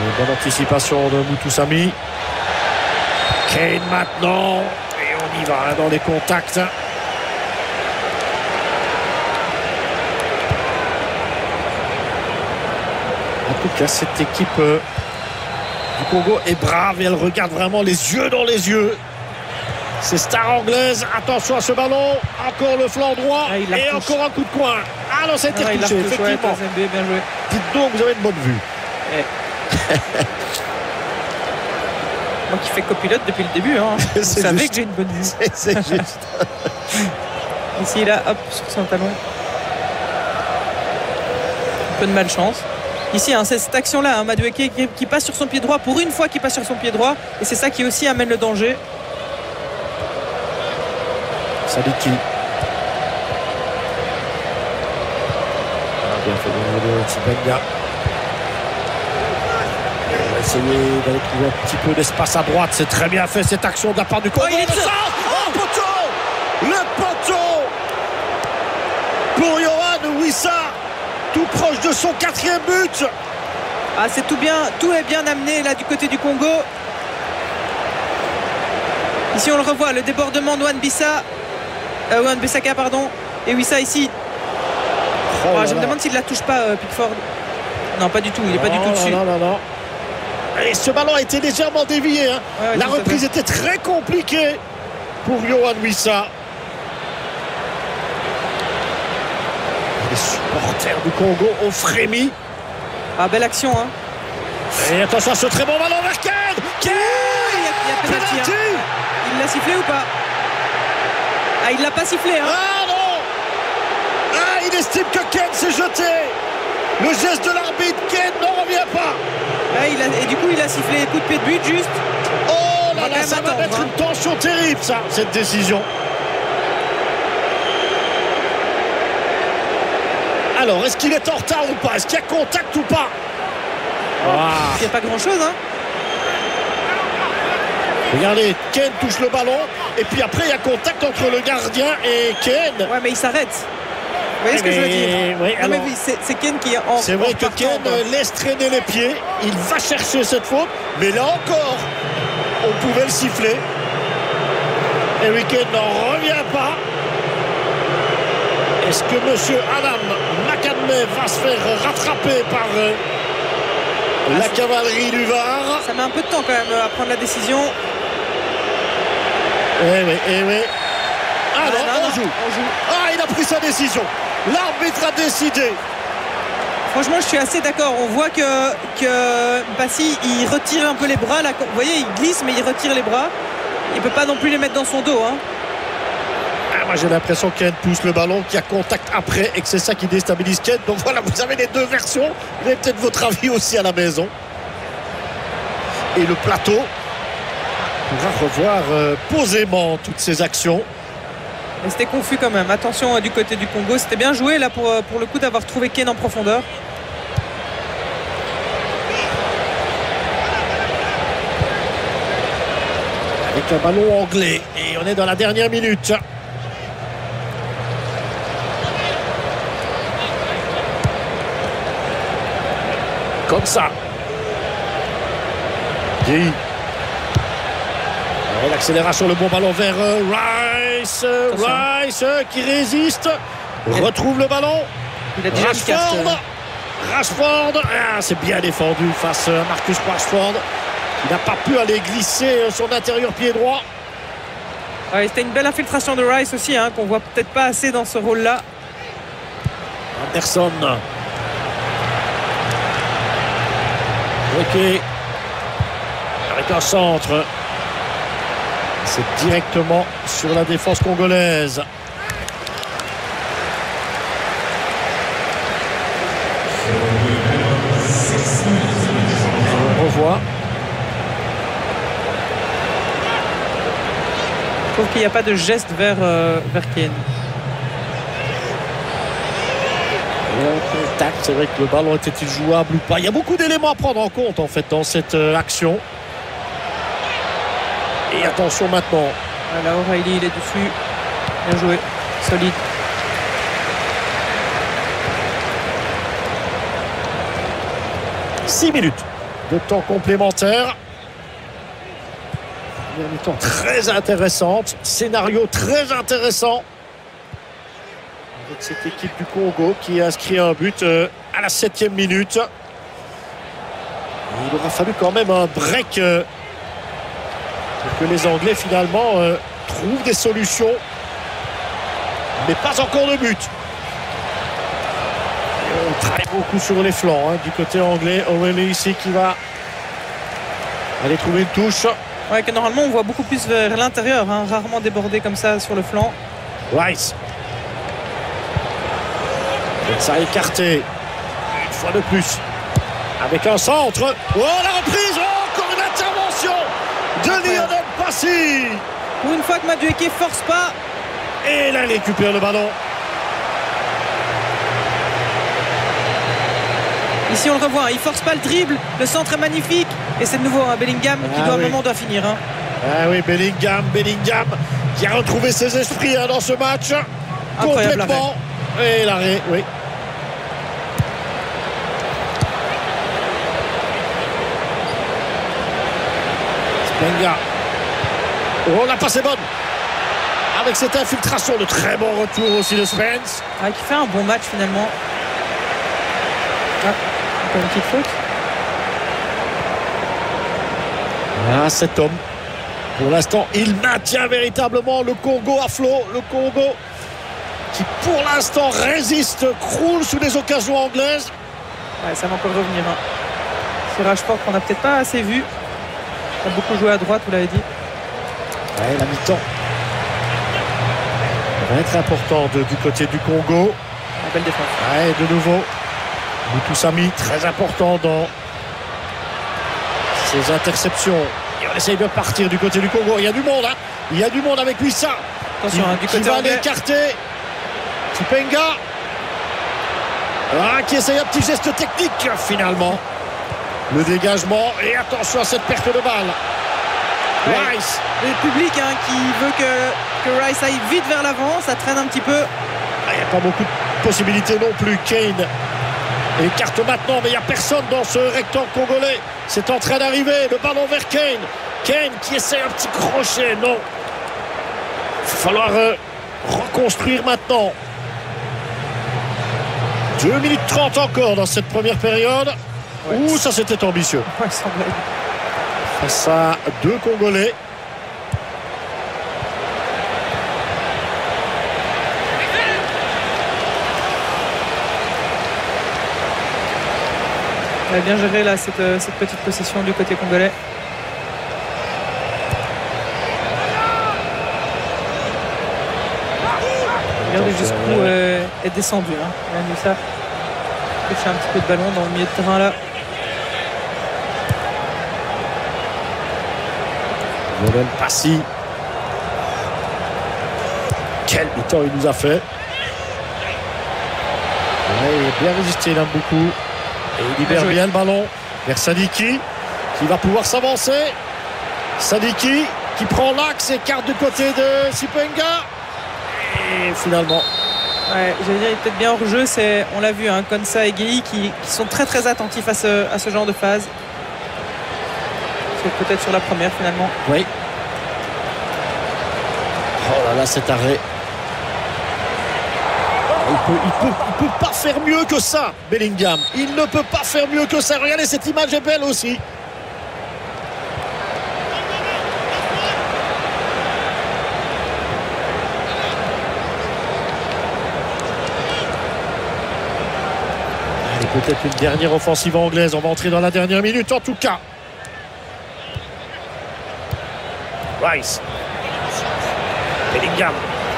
Bonne anticipation de Mutusami. Kane maintenant. Et on y va dans les contacts. En tout cas, cette équipe du Congo est brave et elle regarde vraiment les yeux dans les yeux. C'est star anglaise. Attention à ce ballon. Encore le flanc droit. Et encore un coup de coin. Ah non, ça a été retouché, effectivement. Bien joué. Dites donc, vous avez une bonne vue. Moi qui fais copilote depuis le début, hein. Vous savez que j'ai une bonne vue. C'est juste. Ici, là, hop, sur son talon. Un peu de malchance. Ici, hein, c'est cette action-là, hein, Madueke qui passe sur son pied droit. Pour une fois qu'il passe sur son pied droit. Et c'est ça qui aussi amène le danger. Sadiki. Bien fait de Tsipanga. On va essayer d'aller trouver un petit peu d'espace à droite. C'est très bien fait cette action de la part du Congo. Le poteau! Le poteau! Pour Yohan Wissa, tout proche de son 4e but. Ah, c'est tout est bien amené là du côté du Congo. Ici on le revoit, le débordement de Wan Bissaka, pardon. Et Wissa ici. Je me demande s'il ne la touche pas, Pickford. Non, pas du tout, il n'est pas du tout dessus. Non. Et ce ballon a été légèrement dévié. Hein. La reprise était très compliquée pour Yohan Wissa. Les supporters du Congo ont frémi. Ah, belle action, hein. Et attention à ce très bon ballon vers Kane. Il y a penalty, hein. Il l'a sifflé ou pas? Ah, il l'a pas sifflé, hein. Ah non. Ah, il estime que Kane s'est jeté. Le geste de l'arbitre, Kane n'en revient pas. Ah, et du coup il a sifflé coup de pied de but juste. Oh là là, ça va mettre une tension terrible, ça, cette décision. Alors, est-ce qu'il est en retard ou pas? Est-ce qu'il y a contact ou pas? Il n'y a pas grand-chose, hein. Regardez, Kane touche le ballon. Et puis après, il y a contact entre le gardien et Kane. Ouais, mais il s'arrête. Vous voyez ce que je veux dire? Oui, non, mais oui, c'est Kane qui est en. C'est vrai que Kane laisse traîner les pieds. Il va chercher cette faute. Mais là encore, on pouvait le siffler. Harry Kane n'en revient pas. Est-ce que monsieur Adam Makadme va se faire rattraper par la cavalerie du VAR? Ça met un peu de temps quand même à prendre la décision. Eh oui. Ah non, on joue. Ah, il a pris sa décision. L'arbitre a décidé. Franchement, je suis assez d'accord. On voit que Bassi, il retire un peu les bras. Là. Vous voyez, il glisse, mais il retire les bras. Il ne peut pas non plus les mettre dans son dos, hein. Moi j'ai l'impression que Kane pousse le ballon, qu'il y a contact après et que c'est ça qui déstabilise Kane. Donc voilà, vous avez les deux versions. Vous avez peut-être votre avis aussi à la maison. Et le plateau pourra revoir posément toutes ces actions. Mais c'était confus quand même. Attention du côté du Congo. C'était bien joué là pour le coup d'avoir trouvé Kane en profondeur. Avec un ballon anglais. Et on est dans la dernière minute. Comme ça. Guy. L'accélération, le bon ballon vers Rice. Rice qui résiste. Retrouve le ballon. Il a déjà Rashford. Ah, c'est bien défendu face à Marcus Rashford. Il n'a pas pu aller glisser son intérieur pied droit. Ouais, c'était une belle infiltration de Rice aussi, hein, qu'on voit peut-être pas assez dans ce rôle-là. Anderson. Ok. Avec un centre. C'est directement sur la défense congolaise. On revoit. Je trouve qu'il n'y a pas de geste vers Kane. Contact, c'est vrai que le ballon était-il jouable ou pas. Il y a beaucoup d'éléments à prendre en compte en fait dans cette action. Et attention maintenant. Voilà, O'Reilly il est dessus. Bien joué, solide. « 6 minutes. de temps complémentaire. Première mi-temps très intéressante, scénario très intéressant avec cette équipe du Congo qui a inscrit un but à la 7e minute. Il aura fallu quand même un break pour que les Anglais finalement trouvent des solutions, mais pas encore de but. Et on travaille beaucoup sur les flancs du côté anglais. Owen ici qui va aller trouver une touche. Ouais, que normalement on voit beaucoup plus vers l'intérieur, rarement débordé comme ça sur le flanc. Rice. Ça a écarté une fois de plus avec un centre. Oh, la reprise. Oh, encore une intervention de Lionel Passy. Pour une fois que Madueke force pas. Et là, il récupère le ballon. Ici on le revoit, il force pas le dribble. Le centre est magnifique. Et c'est de nouveau Bellingham qui à un moment doit finir. Ah oui, Bellingham qui a retrouvé ses esprits dans ce match. Incroyable complètement. Et l'arrêt, oui. Spenga. Oh, la passe est bonne. Avec cette infiltration, de très bon retour aussi de Spence. Qui fait un bon match finalement. Encore une petite faute. Cet homme, pour l'instant, il maintient véritablement le Congo à flot. Le Congo qui, pour l'instant, résiste, croule sous les occasions anglaises. Ouais, ça va encore revenir. C'est Rashford qu'on n'a peut-être pas assez vu. Il a beaucoup joué à droite, vous l'avez dit. Ouais, la mi-temps va être importante du côté du Congo. Une belle défense. Ouais, de nouveau, Mutusami, très important dans ses interceptions. Et on essaye de partir du côté du Congo. Il y a du monde, Il y a du monde avec Wissa. Attention, du côté qui va l'écarter. Tipenga. Qui essaye un petit geste technique, finalement. Le dégagement. Et attention à cette perte de balle. Ouais. Rice. Le public qui veut que Rice aille vite vers l'avant. Ça traîne un petit peu. Il n'y a pas beaucoup de possibilités non plus. Kane écarte maintenant, mais il n'y a personne dans ce rectangle congolais. C'est en train d'arriver. Le ballon vers Kane. Kane qui essaie un petit crochet. Non. Il va falloir reconstruire maintenant. 2 minutes 30 encore dans cette première période. Ouais. Ouh, ça c'était ambitieux. Ouais, ça semblait. Face à 2 Congolais. On a bien géré là cette petite possession du côté congolais. Regardez jusqu'où est descendu. On a vu ça. Toucher un petit peu de ballon dans le milieu de terrain là. Lionel Passy. Quel mi-temps il nous a fait. Ouais, il a bien résisté, il aime beaucoup. Et il libère bien le ballon vers Sadiki qui va pouvoir s'avancer. Sadiki qui prend l'axe, écarte du côté de Sipenga. Et finalement. Ouais, j'allais dire, il est peut-être bien hors jeu. On l'a vu, Konsa et Gueye qui sont très très attentifs à ce genre de phase. C'est peut-être sur la première finalement. Oui. Oh là là, cet arrêt. Il peut pas faire mieux que ça, Bellingham. Il ne peut pas faire mieux que ça. Regardez, cette image est belle aussi. Allez, peut-être une dernière offensive anglaise. On va entrer dans la dernière minute en tout cas. Rice. Bellingham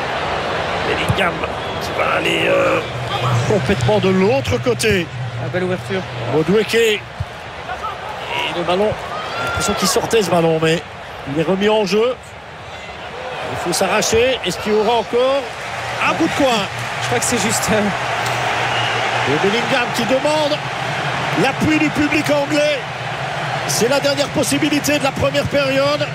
qui va aller complètement de l'autre côté. La belle ouverture. Madueke. Et le ballon. J'ai l'impression qu'il sortait ce ballon, mais il est remis en jeu. Il faut s'arracher. Est-ce qu'il y aura encore un coup de coin? Je crois que c'est juste. Et Bellingham qui demande l'appui du public anglais. C'est la dernière possibilité de la première période.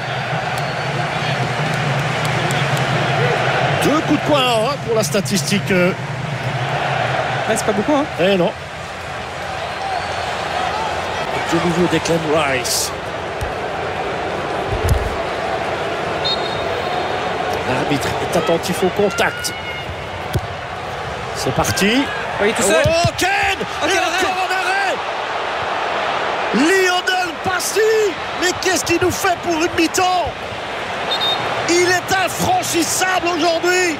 2 coups de coin pour la statistique. Ouais, c'est pas beaucoup. Eh non. de nouveau Declan Rice. L'arbitre est attentif au contact. C'est parti. Oui, tout seul. Oh, Ken. Oh, et quel encore un arrêt. Lionel Passy. Mais qu'est-ce qu'il nous fait pour une mi-temps? Il est infranchissable aujourd'hui.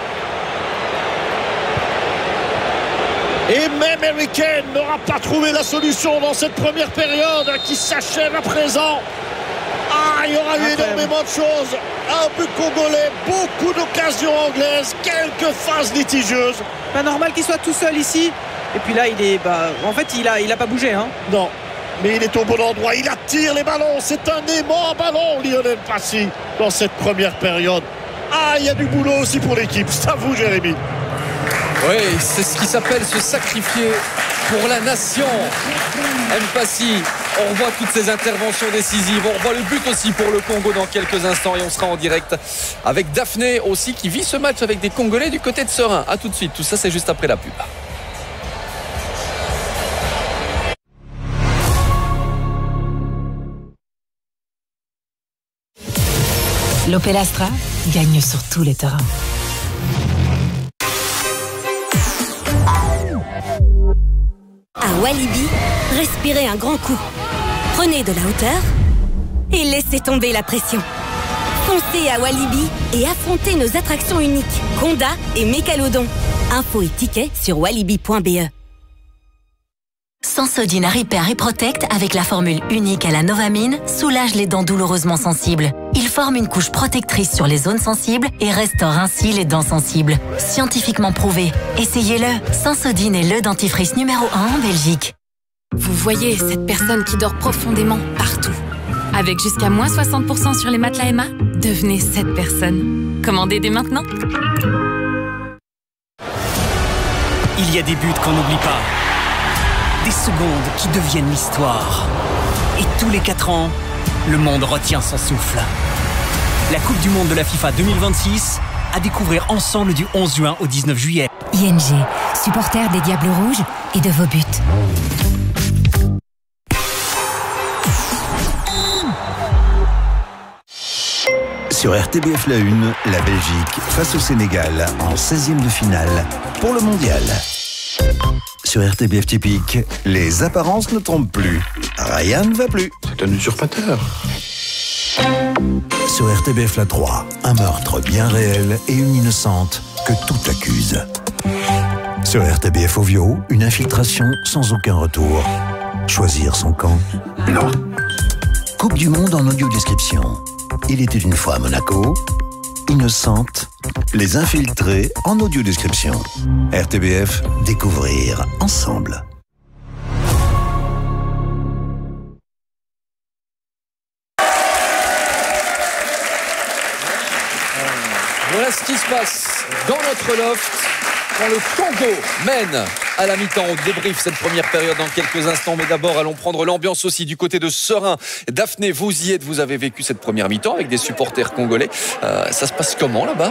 Et même Harry Kane n'aura pas trouvé la solution dans cette première période qui s'achève à présent. Ah, il y aura eu énormément de choses. Un but congolais, beaucoup d'occasions anglaises, quelques phases litigieuses. Pas normal qu'il soit tout seul ici. Et puis là, il est. En fait, il a pas bougé. Hein. Non, mais il est au bon endroit. Il attire les ballons. C'est un aimant à ballon, Lionel Passy, dans cette première période. Ah, il y a du boulot aussi pour l'équipe. C'est à vous, Jérémy. Oui, c'est ce qui s'appelle se sacrifier pour la nation. Mpassi, on revoit toutes ces interventions décisives. On revoit le but aussi pour le Congo dans quelques instants et on sera en direct avec Daphné aussi qui vit ce match avec des Congolais du côté de Serein. A tout de suite, tout ça c'est juste après la pub. L'Opel Astra gagne sur tous les terrains. À Walibi, respirez un grand coup. Prenez de la hauteur et laissez tomber la pression. Foncez à Walibi et affrontez nos attractions uniques, Conda et Mécalodon. Infos et tickets sur walibi.be. Sensodyne Repair et Protect avec la formule unique à la Novamine soulage les dents douloureusement sensibles. Il forme une couche protectrice sur les zones sensibles et restaure ainsi les dents sensibles. Scientifiquement prouvé. Essayez-le. Sensodyne est le dentifrice numéro 1 en Belgique. Vous voyez cette personne qui dort profondément partout. Avec jusqu'à moins 60% sur les matelas Emma, devenez cette personne. Commandez dès maintenant. Il y a des buts qu'on n'oublie pas. Des secondes qui deviennent l'histoire. Et tous les 4 ans, le monde retient son souffle. La Coupe du Monde de la FIFA 2026 à découvrir ensemble du 11 juin au 19 juillet. ING, supporter des Diables Rouges et de vos buts. Sur RTBF La Une, la Belgique face au Sénégal en 16e de finale pour le mondial. Sur RTBF Typique, les apparences ne trompent plus. Rien ne va plus. C'est un usurpateur. Sur RTBF La 3, un meurtre bien réel et une innocente que tout accuse. Sur RTBF Ovio, une infiltration sans aucun retour. Choisir son camp? Non. Coupe du Monde en audio-description. Il était une fois à Monaco. Innocente. Les infiltrés en audio-description. RTBF, découvrir ensemble. Voilà ce qui se passe dans notre loft quand le Congo mène à la mi-temps. On débriefe cette première période dans quelques instants, mais d'abord allons prendre l'ambiance aussi du côté de Serein. Daphné, vous y êtes, vous avez vécu cette première mi-temps avec des supporters congolais. Ça se passe comment là-bas?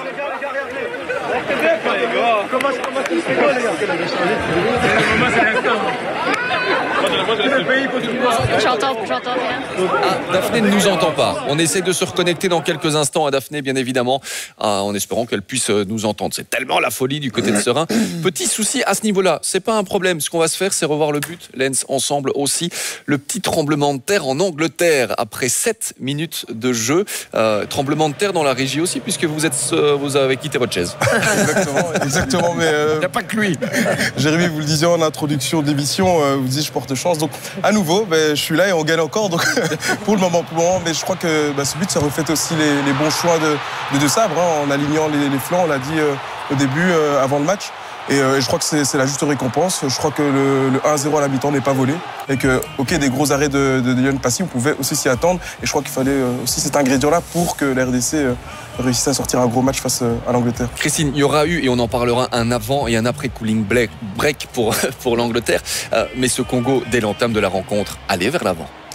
J'entends rien. Ah, Daphné ne nous entend pas. On essaie de se reconnecter dans quelques instants à Daphné, bien évidemment, en espérant qu'elle puisse nous entendre. C'est tellement la folie du côté de Serein. Petit souci à ce niveau-là, c'est pas un problème. Ce qu'on va se faire, c'est revoir le but, Lens, ensemble aussi. Le petit tremblement de terre en Angleterre après 7 minutes de jeu. Tremblement de terre dans la régie aussi, puisque vous avez quitté votre chaise. Exactement, mais il n'y a pas que lui. Jérémy, vous le disiez en introduction d'émission, vous disiez je porte chance. Donc à nouveau, je suis là et on gagne encore. Donc pour le moment, mais je crois que ce but, ça reflète aussi les bons choix de Sabre, en alignant les flancs, on l'a dit au début, avant le match. Et je crois que c'est la juste récompense. Je crois que le 1-0 à la mi-temps n'est pas volé. Et que, des gros arrêts de Lionel Passy, on pouvait aussi s'y attendre. Et je crois qu'il fallait aussi cet ingrédient-là pour que la RDC réussisse à sortir un gros match face à l'Angleterre. Christine, il y aura eu, et on en parlera, un avant et un après cooling break pour l'Angleterre. Mais ce Congo, dès l'entame de la rencontre, allait vers l'avant.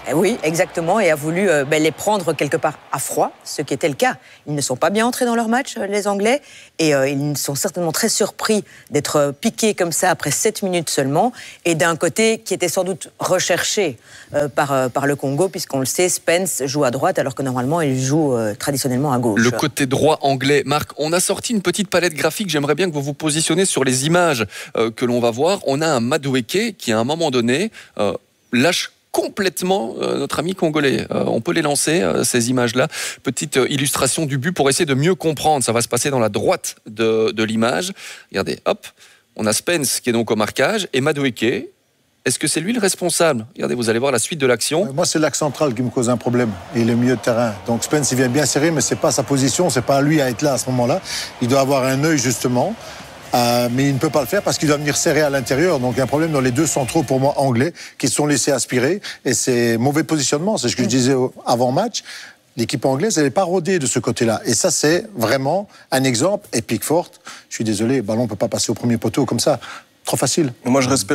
Oui, exactement, et a voulu les prendre quelque part à froid, ce qui était le cas. Ils ne sont pas bien entrés dans leur match, les Anglais, et ils sont certainement très surpris d'être piqués comme ça après 7 minutes seulement, et d'un côté qui était sans doute recherché par le Congo, puisqu'on le sait, Spence joue à droite, alors que normalement il joue traditionnellement à gauche. Le côté droit anglais. Marc, on a sorti une petite palette graphique, j'aimerais bien que vous vous positionnez sur les images que l'on va voir. On a un Madueke qui, à un moment donné, lâche complètement notre ami congolais. On peut les lancer, ces images-là. Petite illustration du but pour essayer de mieux comprendre. Ça va se passer dans la droite de l'image. Regardez, hop, on a Spence qui est donc au marquage et Madueke. Est-ce que c'est lui le responsable? Regardez, vous allez voir la suite de l'action. Moi, c'est l'axe central qui me cause un problème. Et le milieu de terrain. Donc Spence, il vient bien serrer, mais c'est pas sa position, c'est pas à lui à être là à ce moment-là. Il doit avoir un œil, justement. Mais il ne peut pas le faire parce qu'il doit venir serrer à l'intérieur. Donc il y a un problème dans les deux centraux, pour moi, anglais, qui se sont laissés aspirer. Et c'est mauvais positionnement. C'est ce que je disais avant match. L'équipe anglaise, elle n'est pas rodée de ce côté-là. Et ça, c'est vraiment un exemple. Et Pickford, je suis désolé, le ballon ne peut pas passer au premier poteau comme ça. Trop facile. Moi, je reste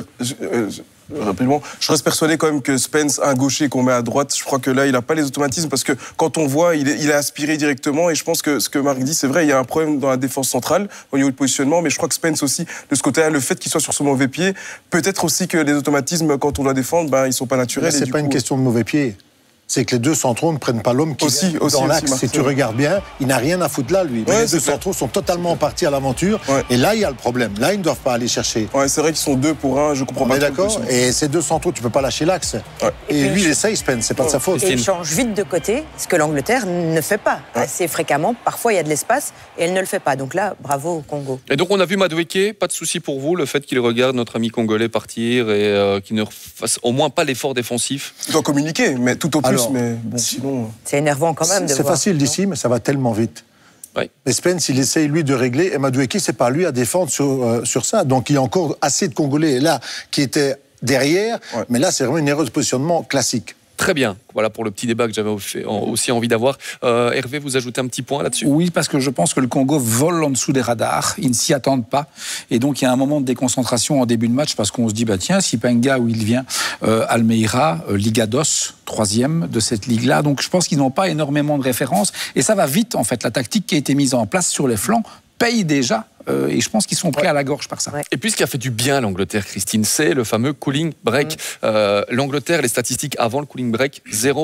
persuadé quand même que Spence, un gaucher qu'on met à droite, je crois que là, il n'a pas les automatismes parce que quand on voit, il est aspiré directement. Et je pense que ce que Marc dit, c'est vrai, il y a un problème dans la défense centrale au niveau de positionnement. Mais je crois que Spence aussi, de ce côté-là, le fait qu'il soit sur ce mauvais pied, peut-être aussi que les automatismes, quand on doit défendre, ils ne sont pas naturels. Ce n'est pas une question de mauvais pied. C'est que les deux centraux ne prennent pas l'homme qui est dans l'axe. Si tu regardes bien, il n'a rien à foutre là, lui. Les deux centraux sont totalement partis à l'aventure. Et là, il y a le problème. Là, ils ne doivent pas aller chercher. C'est vrai qu'ils sont 2 pour 1, je comprends pas. On est d'accord. Et ces deux centraux, tu ne peux pas lâcher l'axe. Et lui, il essaye, Spence, c'est pas de sa faute. Et il change vite de côté, ce que l'Angleterre ne fait pas assez fréquemment. Parfois, il y a de l'espace et elle ne le fait pas. Donc là, bravo au Congo. Et donc, on a vu Madueke, pas de souci pour vous, le fait qu'il regarde notre ami congolais partir et qu'il ne fasse au moins pas l'effort défensif. Il doit communiquer, mais tout au plus. Alors, mais bon. Sinon, c'est énervant quand même de voir. C'est facile d'ici, mais ça va tellement vite. Oui. Mais Spence, il essaye, lui, de régler. Et Madueke, c'est pas lui à défendre sur ça. Donc, il y a encore assez de Congolais là qui étaient derrière. Mais là, c'est vraiment une erreur de positionnement classique. Très bien. Voilà pour le petit débat que j'avais aussi envie d'avoir. Hervé, vous ajoutez un petit point là-dessus? Oui, parce que je pense que le Congo vole en dessous des radars. Ils ne s'y attendent pas. Et donc, il y a un moment de déconcentration en début de match parce qu'on se dit, tiens, si Penga, où il vient, Almeida, Liga DOS, 3e de cette ligue-là. Donc, je pense qu'ils n'ont pas énormément de références. Et ça va vite, en fait. La tactique qui a été mise en place sur les flancs paye déjà. Et je pense qu'ils sont pris à la gorge par ça. Et puis ce qui a fait du bien à l'Angleterre, Christine, c'est le fameux cooling break. L'Angleterre, les statistiques avant le cooling break,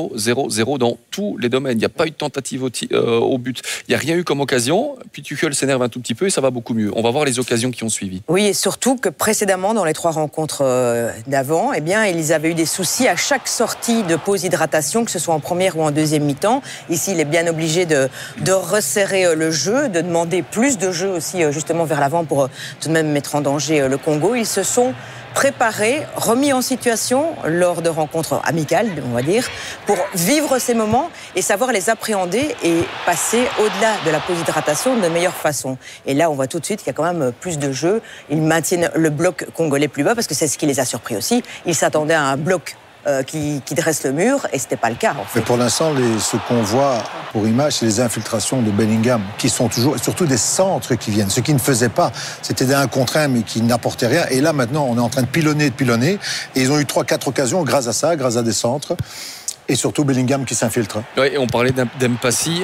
0-0-0 dans tous les domaines. Il n'y a pas eu de tentative au but. Il n'y a rien eu comme occasion. Puis Tuchel s'énerve un tout petit peu et ça va beaucoup mieux. On va voir les occasions qui ont suivi. Oui, et surtout que précédemment, dans les 3 rencontres d'avant, ils avaient eu des soucis à chaque sortie de pause hydratation, que ce soit en première ou en deuxième mi-temps. Ici, il est bien obligé de resserrer le jeu, de demander plus de jeu aussi, justement, vers l'avant pour tout de même mettre en danger le Congo. Ils se sont préparés, remis en situation lors de rencontres amicales, on va dire, pour vivre ces moments et savoir les appréhender et passer au-delà de la pause hydratation de meilleure façon. Et là, on voit tout de suite qu'il y a quand même plus de jeu. Ils maintiennent le bloc congolais plus bas parce que c'est ce qui les a surpris aussi. Ils s'attendaient à un bloc qui dresse le mur, et ce n'était pas le cas. En fait. Mais pour l'instant, ce qu'on voit pour image, c'est les infiltrations de Bellingham, qui sont toujours, surtout des centres qui viennent. Ce qui ne faisait pas, c'était des 1 contre 1, mais qui n'apportaient rien. Et là, maintenant, on est en train de pilonner. Et ils ont eu 3-4 occasions grâce à ça, grâce à des centres. Et surtout Bellingham qui s'infiltre. Oui, et on parlait d'Empassi,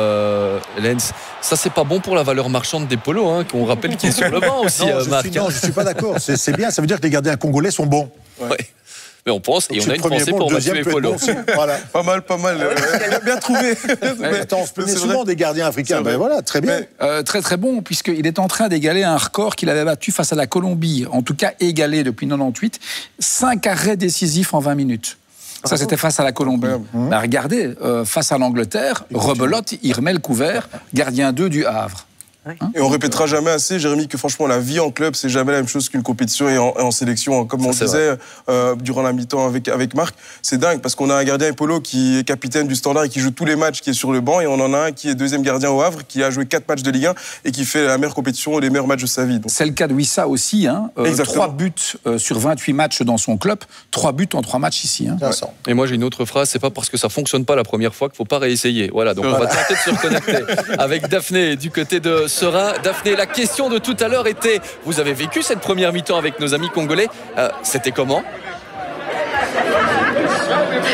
Lens. Ça, c'est pas bon pour la valeur marchande des polos, qu'on rappelle qu'il est sur le banc aussi, Marc. Non, je suis pas d'accord. C'est bien, ça veut dire que les gardiens congolais sont bons. Ouais. Mais on pense, et on a une pensée pour Mathieu Polo. Voilà. Pas mal. Bien trouvé. Attends, on se plaignait souvent des gardiens africains. Voilà, très bien. Très bon, puisqu'il est en train d'égaler un record qu'il avait battu face à la Colombie, en tout cas égalé depuis 98, 5 arrêts décisifs en 20 minutes. Ça, c'était face à la Colombie. Regardez, face à l'Angleterre, rebelote, il remet le couvert, gardien 2 du Havre. Et on répétera jamais assez, Jérémy, que franchement la vie en club c'est jamais la même chose qu'une compétition et en sélection. Comme on disait durant la mi-temps avec Marc, c'est dingue parce qu'on a un gardien Epolo qui est capitaine du Standard et qui joue tous les matchs, qui est sur le banc, et on en a un qui est 2e gardien au Havre, qui a joué 4 matchs de Ligue 1 et qui fait la meilleure compétition et les meilleurs matchs de sa vie. C'est le cas de Wissa aussi, 3 buts sur 28 matchs dans son club, 3 buts en 3 matchs ici. Et moi j'ai une autre phrase, c'est pas parce que ça fonctionne pas la première fois qu'il faut pas réessayer. Voilà, donc on va tenter de se reconnecter avec Daphné du côté de Serein. Daphné, la question de tout à l'heure était, vous avez vécu cette première mi-temps avec nos amis congolais, c'était comment ? C'était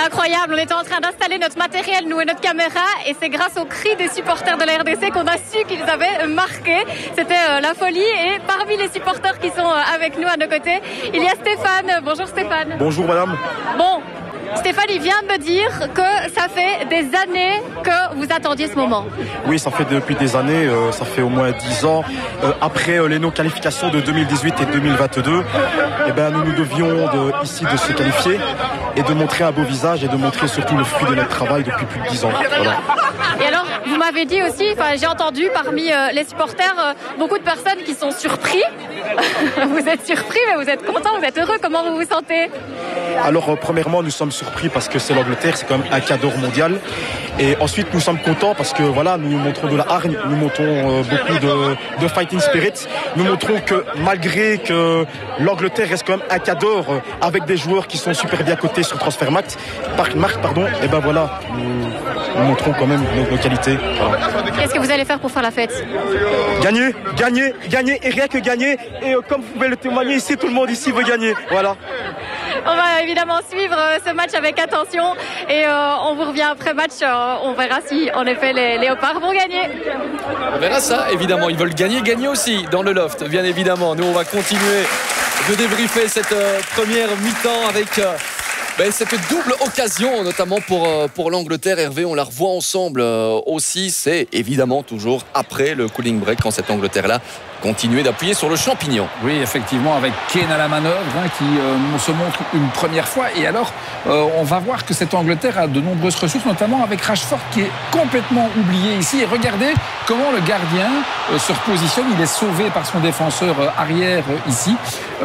incroyable. On était en train d'installer notre matériel, nous et notre caméra, et c'est grâce aux cris des supporters de la RDC qu'on a su qu'ils avaient marqué. C'était la folie. Et parmi les supporters qui sont avec nous à nos côtés, il y a Stéphane. Bonjour Stéphane. Bonjour madame. Bon, Stéphane, il vient de me dire que ça fait des années que vous attendiez ce moment. Oui, ça fait depuis des années, ça fait au moins 10 ans. Après les non-qualifications de 2018 et 2022, eh ben, nous devions ici de se qualifier et de montrer un beau visage et de montrer surtout le fruit de notre travail depuis plus de 10 ans. Voilà. Et alors, vous m'avez dit aussi, j'ai entendu parmi les supporters beaucoup de personnes qui sont surpris. Vous êtes surpris, mais vous êtes contents, vous êtes heureux. Comment vous vous sentez? Alors, premièrement, nous sommes surpris parce que c'est l'Angleterre, c'est quand même un cadeau mondial. Et ensuite, nous sommes contents parce que voilà, nous montrons de la hargne, nous montrons beaucoup de fighting spirit. Nous montrons que malgré que l'Angleterre reste quand même un cadeau avec des joueurs qui sont super bien cotés sur Transfermarkt, et ben voilà, nous montrons quand même nos qualités. Voilà. Qu'est-ce que vous allez faire pour faire la fête? Gagner, gagner, gagner et rien que gagner. Et comme vous pouvez le témoigner ici, tout le monde ici veut gagner. Voilà. On va évidemment suivre ce match avec attention et on vous revient après match. On verra si en effet les Léopards vont gagner. On verra ça, évidemment. Ils veulent gagner aussi dans le loft, bien évidemment. Nous, on va continuer de débriefer cette première mi-temps avec cette double occasion, notamment pour l'Angleterre. Hervé, on la revoit ensemble aussi. C'est évidemment toujours après le cooling break, quand cette Angleterre-là continuait d'appuyer sur le champignon. Oui, effectivement, avec Kane à la manœuvre, qui se montre une première fois. Et alors, on va voir que cette Angleterre a de nombreuses ressources, notamment avec Rashford qui est complètement oublié ici. Et regardez comment le gardien se repositionne. Il est sauvé par son défenseur arrière ici.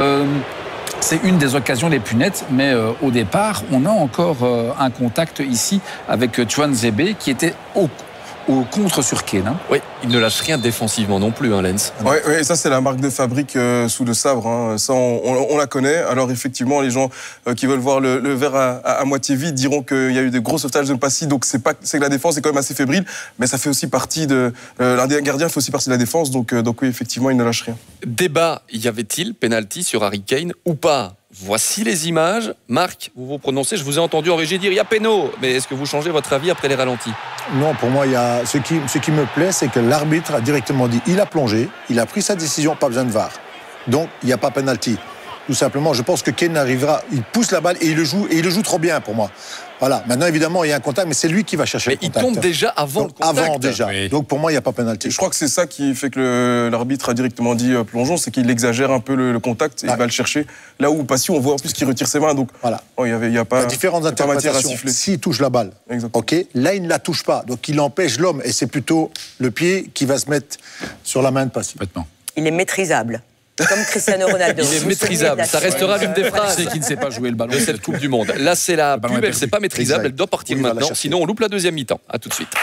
C'est une des occasions les plus nettes, mais au départ, on a encore un contact ici avec Tuanzebe qui était au contre sur Kane. Hein. Oui, il ne lâche rien défensivement non plus, Lens. Oui, ça c'est la marque de fabrique sous le sabre. Hein. Ça, on la connaît. Alors effectivement, les gens qui veulent voir le verre à moitié vide diront qu'il y a eu des gros sauvetages de Passy. Donc c'est que la défense est quand même assez fébrile, mais ça fait aussi partie de l'un des gardiens fait aussi partie de la défense. Donc oui, effectivement, il ne lâche rien. Débat, y avait-il penalty sur Harry Kane ou pas? Voici les images. Marc, vous vous prononcez. Je vous ai entendu en régie dire il y a péno. Mais est-ce que vous changez votre avis après les ralentis? Non, pour moi, il y a ce qui me plaît, c'est que l'arbitre a directement dit il a plongé, il a pris sa décision, pas besoin de VAR. Donc, il n'y a pas penalty. Tout simplement, je pense que Kane arrivera, il pousse la balle et il le joue trop bien pour moi. Voilà. Maintenant, évidemment, il y a un contact, mais c'est lui qui va chercher le contact. Mais il tombe déjà avant le contact. Avant déjà. Oui. Donc pour moi, il n'y a pas pénalty. Je crois que c'est ça qui fait que l'arbitre a directement dit plongeon, c'est qu'il exagère un peu le contact et il va le chercher. Là où Passy, on voit en plus qu'il retire ses mains. Donc voilà. Il y a pas différentes interprétations. S'il touche la balle, ok. Là, il ne la touche pas, donc il empêche l'homme et c'est plutôt le pied qui va se mettre sur la main de Passy. Il est maîtrisable. Comme Cristiano Ronaldo. Il est maîtrisable. Ça restera l'une des phrases qui ne sait pas jouer le ballon de cette Coupe du Monde. Là, c'est la pub. Elle n'est pas maîtrisable. Elle doit partir maintenant. Sinon, on loupe la deuxième mi-temps. À tout de suite.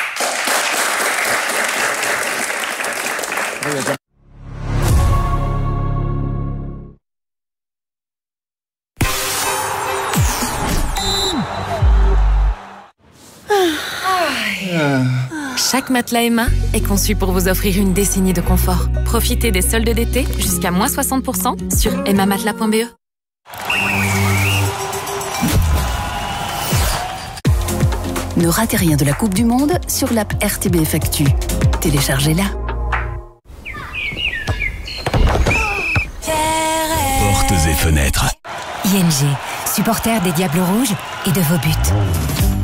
Chaque matelas Emma est conçu pour vous offrir une décennie de confort. Profitez des soldes d'été jusqu'à moins 60% sur emmamatelas.be. Ne ratez rien de la Coupe du Monde sur l'app RTBF Actu. Téléchargez-la. Portes et fenêtres. ING, supporter des Diables Rouges et de vos buts.